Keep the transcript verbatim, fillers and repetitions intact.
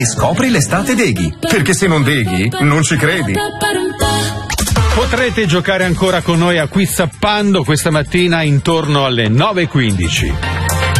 Scopri l'estate Deghi, perché se non deghi, non ci credi. Potrete giocare ancora con noi a Qui Zappando questa mattina intorno alle nove e quindici.